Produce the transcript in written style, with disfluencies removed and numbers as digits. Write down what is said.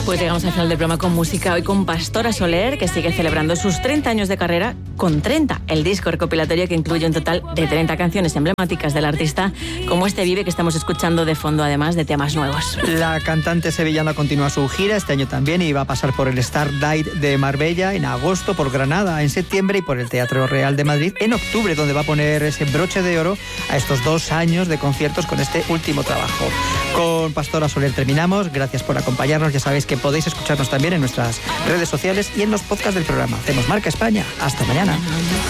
Pues llegamos al final del programa con música, hoy con Pastora Soler, que sigue celebrando sus 30 años de carrera con 30, el disco recopilatorio que incluye un total de 30 canciones emblemáticas del artista, como este Vive que estamos escuchando de fondo, además de temas nuevos. La cantante sevillana continúa su gira este año también y va a pasar por el Starlight de Marbella en agosto, por Granada en septiembre y por el Teatro Real de Madrid en octubre, donde va a poner ese broche de oro a estos 2 años de conciertos con este último trabajo. Con Pastora Soler terminamos, gracias por acompañarnos, ya sabéis que podéis escucharnos también en nuestras redes sociales y en los podcasts del programa. Hacemos Marca España. Hasta mañana.